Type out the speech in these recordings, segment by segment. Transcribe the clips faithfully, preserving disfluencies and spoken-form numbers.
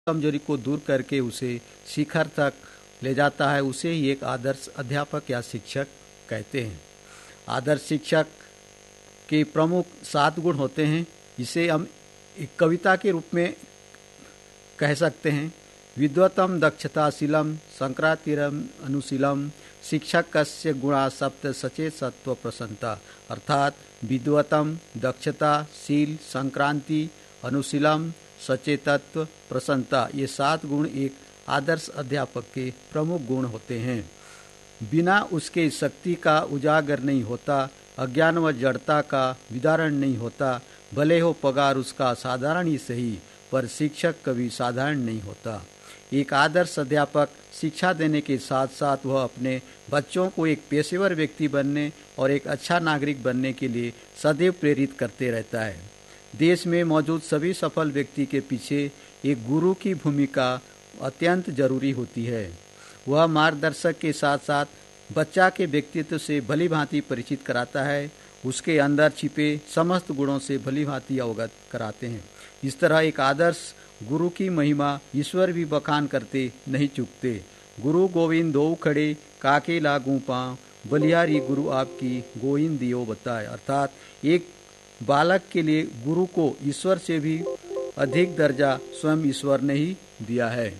कमजोरी को दूर करके उसे शिखर तक ले जाता है, उसे ही एक आदर्श अध्यापक या शिक्षक कहते हैं। आदर्श शिक्षक के प्रमुख सात गुण होते हैं। इसे हम एक कविता के रूप में कह सकते हैं। विद्वतम दक्षताशीलम संक्रांतिरम अनुशीलम शिक्षक कस्य गुणा सप्त सचेत सत्व प्रसन्नता। अर्थात विद्वतम, दक्षता, शील, संक्रांति, अनुशीलम, सचेतत्व, प्रसन्नता, ये सात गुण एक आदर्श अध्यापक के प्रमुख गुण होते हैं। बिना उसके शक्ति का उजागर नहीं होता, अज्ञान व जड़ता का विदारण नहीं होता। भले हो पगार उसका साधारण ही सही, पर शिक्षक कभी साधारण नहीं होता। एक आदर्श अध्यापक शिक्षा देने के साथ साथ वह अपने बच्चों को एक पेशेवर व्यक्ति बनने और एक अच्छा नागरिक बनने के लिए सदैव प्रेरित करते रहता है। देश में मौजूद सभी सफल व्यक्ति के पीछे एक गुरु की भूमिका अत्यंत जरूरी होती है। वह मार्गदर्शक के साथ साथ बच्चा के व्यक्तित्व से भली भांति परिचित कराता है, उसके अंदर छिपे समस्त गुणों से भली भांति अवगत कराते हैं। इस तरह एक आदर्श गुरु की महिमा ईश्वर भी बखान करते नहीं चूकते। गुरु गोविंद दो खड़े काके लागू पाँव, बलिहारी गुरु आपकी गोविंद दियो बताए। अर्थात एक बालक के लिए गुरु को ईश्वर से भी अधिक दर्जा स्वयं ईश्वर ने ही दिया है।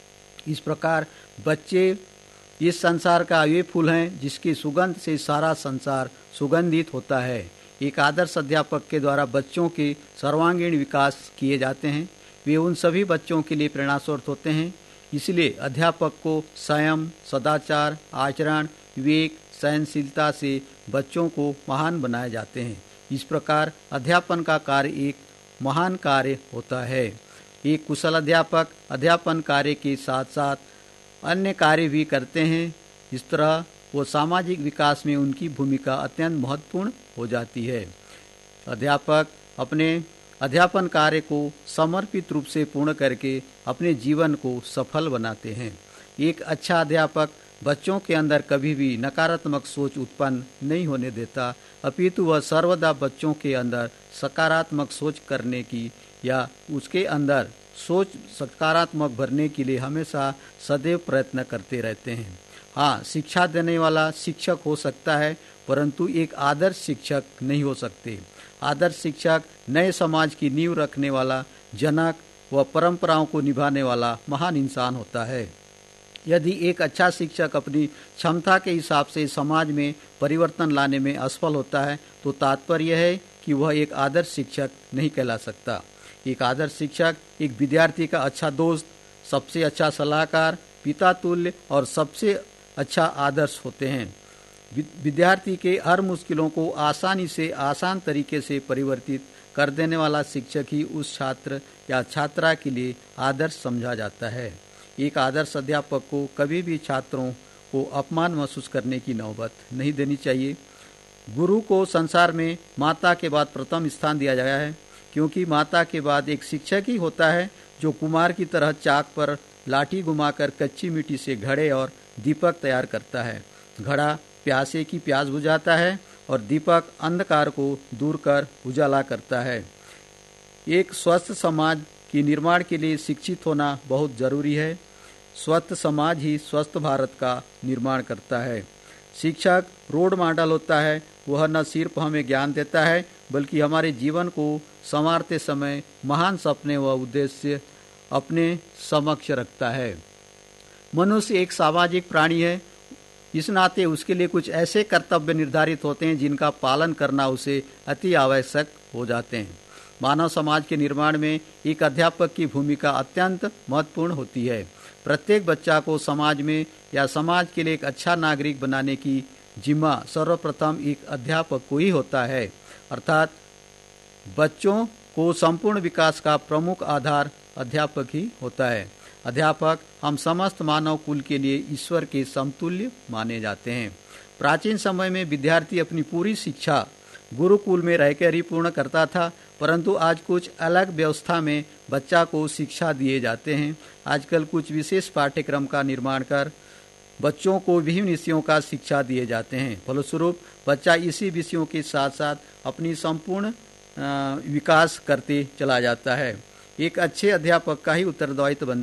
इस प्रकार बच्चे इस संसार का वे फूल हैं जिसकी सुगंध से सारा संसार सुगंधित होता है। एक आदर्श अध्यापक के द्वारा बच्चों के सर्वांगीण विकास किए जाते हैं। वे उन सभी बच्चों के लिए प्रेरणा स्रोत होते हैं। इसलिए अध्यापक को संयम, सदाचार, आचरण, विवेक, सहनशीलता से बच्चों को महान बनाए जाते हैं। इस प्रकार अध्यापन का कार्य एक महान कार्य होता है। एक कुशल अध्यापक अध्यापन कार्य के साथ साथ अन्य कार्य भी करते हैं। इस तरह वो सामाजिक विकास में उनकी भूमिका अत्यंत महत्वपूर्ण हो जाती है। अध्यापक अपने अध्यापन कार्य को समर्पित रूप से पूर्ण करके अपने जीवन को सफल बनाते हैं। एक अच्छा अध्यापक बच्चों के अंदर कभी भी नकारात्मक सोच उत्पन्न नहीं होने देता, अपितु वह सर्वदा बच्चों के अंदर सकारात्मक सोच करने की या उसके अंदर सोच सकारात्मक भरने के लिए हमेशा सदैव प्रयत्न करते रहते हैं। हाँ, शिक्षा देने वाला शिक्षक हो सकता है, परंतु एक आदर्श शिक्षक नहीं हो सकते। आदर्श शिक्षक नए समाज की नींव रखने वाला, जनक व परंपराओं को निभाने वाला महान इंसान होता है। यदि एक अच्छा शिक्षक अपनी क्षमता के हिसाब से समाज में परिवर्तन लाने में असफल होता है, तो तात्पर्य है कि वह एक आदर्श शिक्षक नहीं कहला सकता। एक आदर्श शिक्षक एक विद्यार्थी का अच्छा दोस्त, सबसे अच्छा सलाहकार, पिता तुल्य और सबसे अच्छा आदर्श होते हैं। विद्यार्थी के हर मुश्किलों को आसानी से आसान तरीके से परिवर्तित कर देने वाला शिक्षक ही उस छात्र या छात्रा के लिए आदर्श समझा जाता है। एक आदर्श अध्यापक को कभी भी छात्रों को अपमान महसूस करने की नौबत नहीं देनी चाहिए। गुरु को संसार में माता के बाद प्रथम स्थान दिया गया है, क्योंकि माता के बाद एक शिक्षक ही होता है जो कुम्हार की तरह चाक पर लाठी घुमाकर कच्ची मिट्टी से घड़े और दीपक तैयार करता है। घड़ा प्यासे की प्यास बुझाता है और दीपक अंधकार को दूर कर उजाला करता है। एक स्वस्थ समाज के निर्माण के लिए शिक्षित होना बहुत जरूरी है। स्वस्थ समाज ही स्वस्थ भारत का निर्माण करता है। शिक्षक रोड मॉडल होता है। वह न सिर्फ हमें ज्ञान देता है, बल्कि हमारे जीवन को संवारते समय महान सपने व उद्देश्य अपने समक्ष रखता है। मनुष्य एक सामाजिक प्राणी है। इस नाते उसके लिए कुछ ऐसे कर्तव्य निर्धारित होते हैं जिनका पालन करना उसे अति आवश्यक हो जाते हैं। मानव समाज के निर्माण में एक अध्यापक की भूमिका अत्यंत महत्वपूर्ण होती है। प्रत्येक बच्चा को समाज में या समाज के लिए एक अच्छा नागरिक बनाने की जिम्मा सर्वप्रथम एक अध्यापक को ही होता है। अर्थात बच्चों को संपूर्ण विकास का प्रमुख आधार अध्यापक ही होता है। अध्यापक हम समस्त मानव कुल के लिए ईश्वर के समतुल्य माने जाते हैं। प्राचीन समय में विद्यार्थी अपनी पूरी शिक्षा गुरुकुल में रहकर ही पूर्ण करता था, परंतु आज कुछ अलग व्यवस्था में बच्चा को शिक्षा दिए जाते हैं। आजकल कुछ विशेष पाठ्यक्रम का निर्माण कर बच्चों को विभिन्न विषयों का शिक्षा दिए जाते हैं। फलस्वरूप बच्चा इसी विषयों के साथ साथ अपनी संपूर्ण विकास करते चला जाता है। एक अच्छे अध्यापक का ही उत्तरदायित्व बनता है